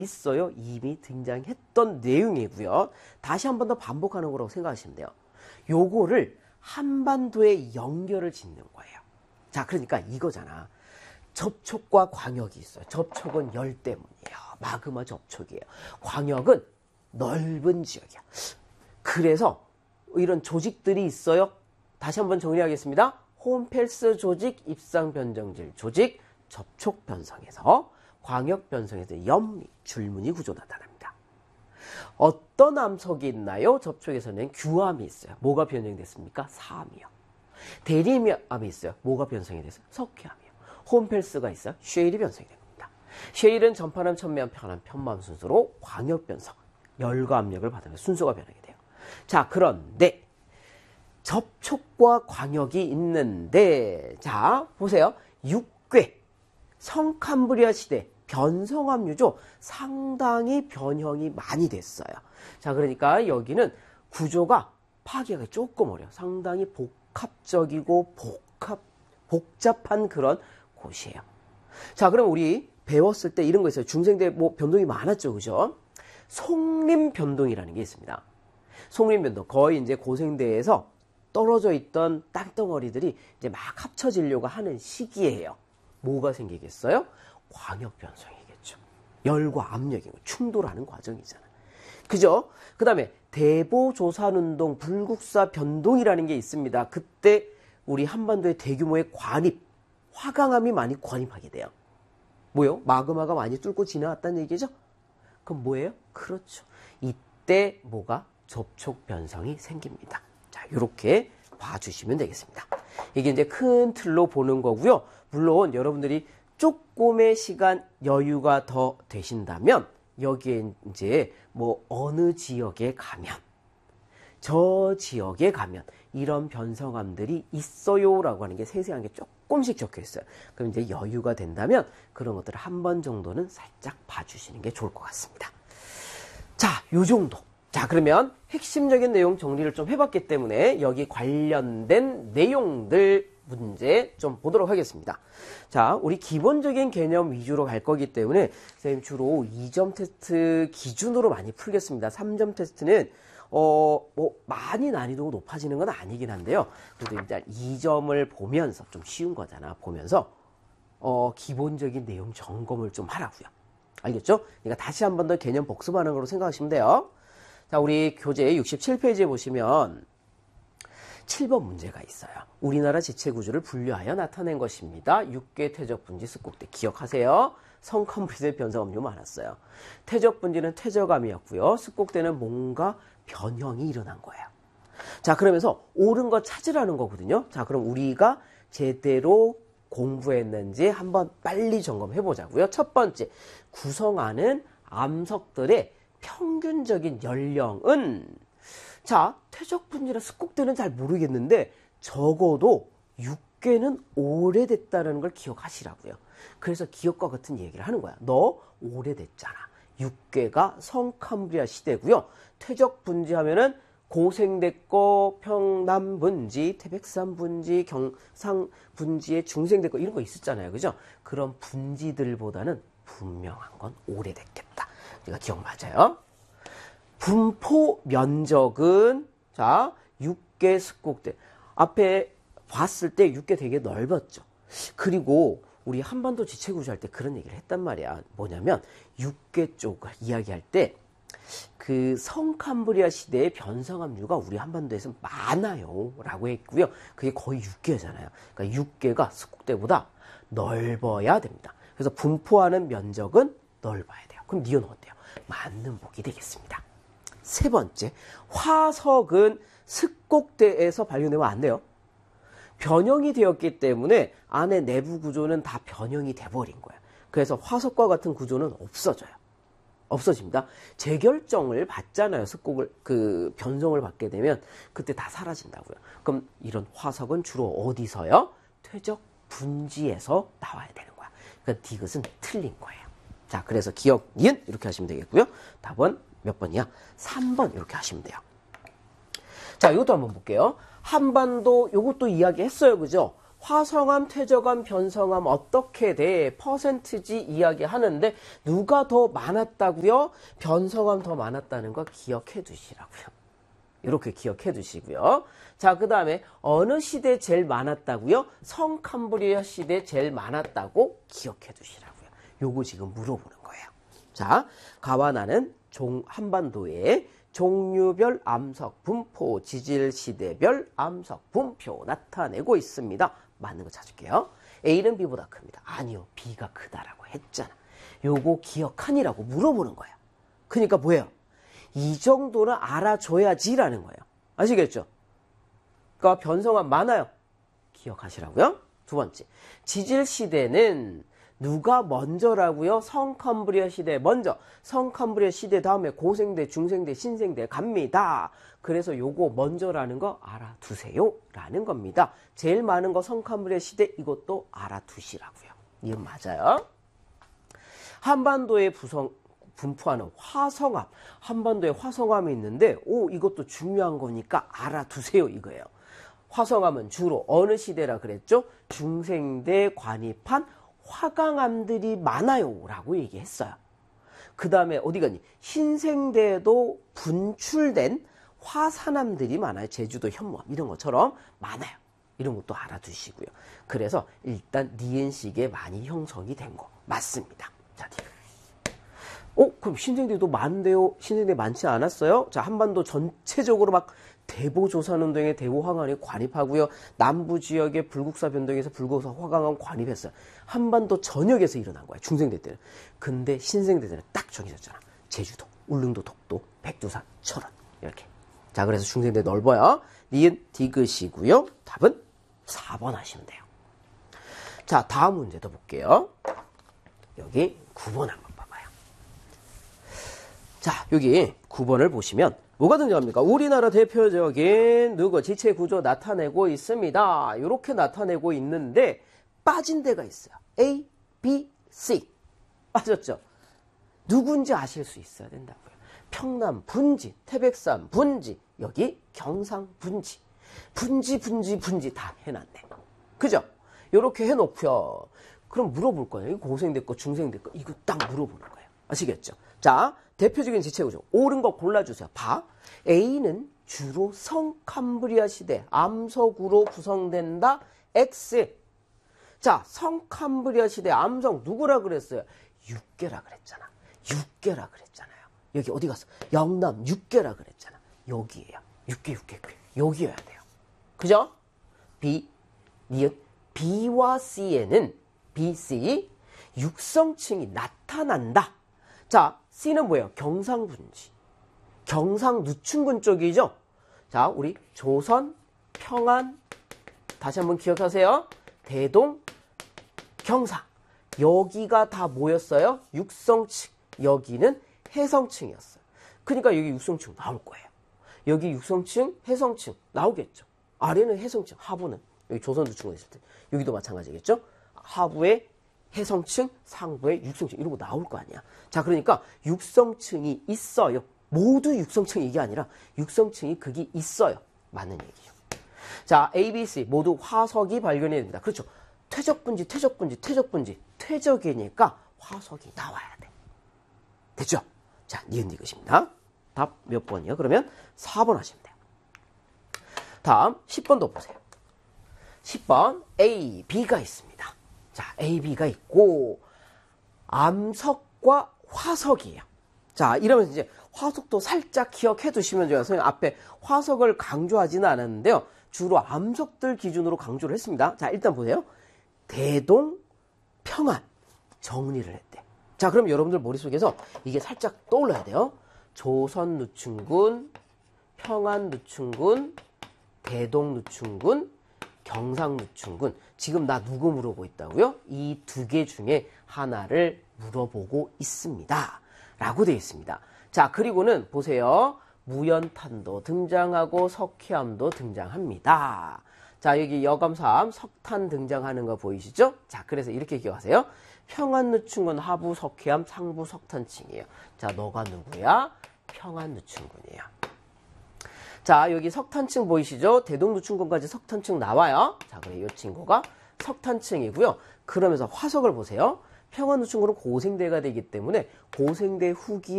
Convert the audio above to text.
있어요. 이미 등장했던 내용이고요. 다시 한 번 더 반복하는 거라고 생각하시면 돼요. 요거를 한반도에 연결을 짓는 거예요. 자, 그러니까 이거잖아. 접촉과 광역이 있어요. 접촉은 열 때문이에요. 마그마 접촉이에요. 광역은 넓은 지역이야. 그래서 이런 조직들이 있어요. 다시 한번 정리하겠습니다. 홈펠스 조직, 입상 변정질 조직, 접촉 변성에서 광역 변성에서 염리, 줄무늬 구조 나타납니다. 어떤 암석이 있나요? 접촉에서는 규암이 있어요. 뭐가 변형됐습니까? 사암이요. 대리암이 있어요. 뭐가 변성이 됐어요? 석회암이요. 홈펠스가 있어요. 쉐일이 변성이 됩니다. 쉐일은 전파암, 천매암, 편암, 편마암 순서로 광역 변성, 열과 압력을 받으면 순서가 변하게 돼요. 자, 그런데 접촉과 광역이 있는데, 자, 보세요. 육괴, 성캄브리아 시대, 변성암유죠. 상당히 변형이 많이 됐어요. 자, 그러니까 여기는 구조가 파괴가 조금 어려워요. 상당히 복합적이고 복잡한 그런 곳이에요. 자, 그럼 우리 배웠을 때 이런 거 있어요. 중생 때 뭐 변동이 많았죠, 그죠? 송림 변동이라는 게 있습니다. 송림 변동, 거의 이제 고생대에서 떨어져 있던 땅덩어리들이 이제 막 합쳐지려고 하는 시기예요. 뭐가 생기겠어요? 광역 변성이겠죠. 열과 압력이 충돌하는 과정이잖아. 그죠? 그 다음에 대보조산운동, 불국사 변동이라는 게 있습니다. 그때 우리 한반도에 대규모의 관입, 화강암이 많이 관입하게 돼요. 뭐요? 마그마가 많이 뚫고 지나왔다는 얘기죠? 그럼 뭐예요? 그렇죠. 이때 뭐가? 접촉 변성이 생깁니다. 자, 이렇게 봐주시면 되겠습니다. 이게 이제 큰 틀로 보는 거고요. 물론 여러분들이 조금의 시간 여유가 더 되신다면 여기에 이제 뭐 어느 지역에 가면 저 지역에 가면 이런 변성암들이 있어요라고 하는 게 세세한 게 조금씩 적혀 있어요. 그럼 이제 여유가 된다면 그런 것들을 한 번 정도는 살짝 봐주시는 게 좋을 것 같습니다. 자, 요 정도. 자, 그러면 핵심적인 내용 정리를 좀 해봤기 때문에 여기 관련된 내용들 문제 좀 보도록 하겠습니다. 자, 우리 기본적인 개념 위주로 갈 거기 때문에 선생님 주로 2점 테스트 기준으로 많이 풀겠습니다. 3점 테스트는 뭐 많이 난이도가 높아지는 건 아니긴 한데요. 그래도 일단 2점을 보면서 좀 쉬운 거잖아. 보면서 기본적인 내용 점검을 좀 하라고요. 알겠죠? 그러니까 다시 한 번 더 개념 복습하는 걸로 생각하시면 돼요. 자, 우리 교재 67페이지에 보시면 7번 문제가 있어요. 우리나라 지체구조를 분류하여 나타낸 것입니다. 6개 퇴적분지 습곡대 기억하세요. 성컴프리스의 변성암류 많았어요. 퇴적분지는 퇴적암이었고요. 습곡대는 뭔가 변형이 일어난 거예요. 자, 그러면서 옳은 거 찾으라는 거거든요. 자, 그럼 우리가 제대로 공부했는지 한번 빨리 점검해 보자고요. 첫 번째, 구성하는 암석들의 평균적인 연령은, 자, 퇴적분지나 습곡대는 잘 모르겠는데 적어도 6개는 오래됐다는 걸 기억하시라고요. 그래서 기억과 같은 얘기를 하는 거야. 너 오래됐잖아. 6개가 성캄브리아 시대고요. 퇴적분지 하면은 고생됐고 평남분지, 태백산분지, 경상분지에 중생됐고 이런 거 있었잖아요. 그죠? 그런 분지들보다는 분명한 건 오래됐겠다. 우리가 기억 맞아요. 분포 면적은, 자, 6개 습곡대. 앞에 봤을 때 6개 되게 넓었죠. 그리고 우리 한반도 지체구조 할 때 그런 얘기를 했단 말이야. 뭐냐면 6개 쪽을 이야기할 때 그 성캄브리아 시대의 변성암류가 우리 한반도에서 많아요 라고 했고요. 그게 거의 6개잖아요. 그러니까 6개가 습곡대보다 넓어야 됩니다. 그래서 분포하는 면적은 넓어야 돼요. 그럼 니은 어때요? 맞는 복이 되겠습니다. 세 번째, 화석은 습곡대에서 발견되면 안 돼요. 변형이 되었기 때문에 안에 내부 구조는 다 변형이 돼버린 거예요. 그래서 화석과 같은 구조는 없어져요. 없어집니다. 재결정을 받잖아요. 습곡을, 변성을 받게 되면 그때 다 사라진다고요. 그럼 이런 화석은 주로 어디서요? 퇴적 분지에서 나와야 되는 거야. 그러니까 디귿은 틀린 거예요. 자, 그래서 기억, 니은 이렇게 하시면 되겠고요. 답은 몇 번이야? 3번 이렇게 하시면 돼요. 자, 이것도 한번 볼게요. 한반도 요것도 이야기했어요. 그죠? 화성암, 퇴적암, 변성암 어떻게 돼? 퍼센트지 이야기하는데 누가 더 많았다고요? 변성암 더 많았다는 거 기억해 두시라고요. 이렇게 기억해 두시고요. 자, 그 다음에 어느 시대 제일 많았다고요? 성캄브리아 시대 제일 많았다고 기억해 두시라고요. 요거 지금 물어보는 거예요. 자, 가와나는 한반도에 종류별 암석 분포, 지질 시대별 암석 분포 나타내고 있습니다. 맞는 거 찾을게요. A는 B보다 큽니다. 아니요, B가 크다라고 했잖아. 요거 기억하니라고 물어보는 거예요. 그러니까 뭐예요? 이 정도는 알아줘야지라는 거예요. 아시겠죠? 그러니까 변성암 많아요. 기억하시라고요. 두 번째, 지질 시대는 누가 먼저라고요? 성캄브리아 시대 먼저. 성캄브리아 시대 다음에 고생대, 중생대, 신생대 갑니다. 그래서 요거 먼저라는 거 알아두세요 라는 겁니다. 제일 많은 거 성캄브리아 시대, 이것도 알아두시라고요. 이건 맞아요. 한반도에 분포하는 화성암. 한반도에 화성암이 있는데 이것도 중요한 거니까 알아두세요 이거예요. 화성암은 주로 어느 시대라 그랬죠? 중생대 관입한 화강암들이 많아요 라고 얘기했어요. 그 다음에 어디 가니? 신생대에도 분출된 화산암들이 많아요. 제주도 현무암 이런 것처럼 많아요. 이런 것도 알아두시고요. 그래서 일단 니은식에 많이 형성이 된 거 맞습니다. 자, 그럼 신생대도 많은데요? 신생대 많지 않았어요? 자, 한반도 전체적으로 막 대보조산운동에 대보화강암이 관입하고요. 남부 지역의 불국사 변동에서 불국사 화강암 관입했어요. 한반도 전역에서 일어난 거예요. 중생대 때는. 근데 신생대 때는 딱 정해졌잖아. 제주도, 울릉도, 독도, 백두산, 철원 이렇게. 자, 그래서 중생대 넓어요. 니은 디귿이고요. 답은 4번 하시면 돼요. 자, 다음 문제 더 볼게요. 여기 9번 한번 봐봐요. 자, 여기 9번을 보시면 뭐가 등장합니까? 우리나라 대표적인 지체 구조 나타내고 있습니다. 이렇게 나타내고 있는데 빠진 데가 있어요. A, B, C. 빠졌죠? 누군지 아실 수 있어야 된다고요. 평남 분지, 태백산 분지, 여기 경상 분지. 분지 다 해놨네. 그죠? 이렇게 해놓고요. 그럼 물어볼 거예요. 이거 고생대 거, 중생대 거, 이거 딱 물어보는 거예요. 아시겠죠? 자, 대표적인 지체구조. 옳은 거 골라주세요. 봐. A는 주로 성캄브리아 시대 암석으로 구성된다. X. 자, 성캄브리아 시대 암석 누구라 그랬어요? 6개라 그랬잖아. 6개라 그랬잖아요. 여기 어디 갔어? 영남 6개라 그랬잖아. 여기에요. 6개. 여기여야 돼요. 그죠? B, 니은 B와 C에는 B, C 육성층이 나타난다. 자, C는 뭐예요? 경상분지. 경상누춘군 쪽이죠? 자, 우리 조선, 평안, 다시 한번 기억하세요. 대동, 경상. 여기가 다 뭐였어요? 육성층. 여기는 해성층이었어요. 그러니까 여기 육성층 나올 거예요. 여기 육성층, 해성층 나오겠죠. 아래는 해성층, 하부는 여기 조선누춘군 있을 때 여기도 마찬가지겠죠. 하부에 해성층, 상부에 육성층 이런 거 나올 거 아니야. 자, 그러니까 육성층이 있어요. 모두 육성층이 이게 아니라 육성층이 거기 있어요. 맞는 얘기죠. 자, A, B, C 모두 화석이 발견이 됩니다. 그렇죠. 퇴적분지. 퇴적이니까 화석이 나와야 돼. 됐죠? 자, 니은 디귿입니다. 답 몇 번이요? 그러면 4번 하시면 돼요. 다음 10번도 보세요. 10번 A, B가 있습니다. 자, A, B가 있고 암석과 화석이에요. 자, 이러면서 이제 화석도 살짝 기억해 두시면 좋아요. 선생님 앞에 화석을 강조하지는 않았는데요. 주로 암석들 기준으로 강조를 했습니다. 자, 일단 보세요. 대동, 평안 정리를 했대. 자, 그럼 여러분들 머릿속에서 이게 살짝 떠올라야 돼요. 조선누춘군, 평안누춘군, 대동누춘군, 경상누춘군. 지금 나 누구 물어보고 있다고요? 이 두 개 중에 하나를 물어보고 있습니다. 라고 되어 있습니다. 자, 그리고는 보세요. 무연탄도 등장하고 석회암도 등장합니다. 자, 여기 여감사암 석탄 등장하는 거 보이시죠? 자, 그래서 이렇게 기억하세요. 평안누춘군 하부 석회암 상부 석탄층이에요. 자, 너가 누구야? 평안누춘군이에요. 자, 여기 석탄층 보이시죠? 대동노충권까지 석탄층 나와요. 자, 그래, 이 친구가 석탄층이고요. 그러면서 화석을 보세요. 평원노충권은 고생대가 되기 때문에 고생대 후기에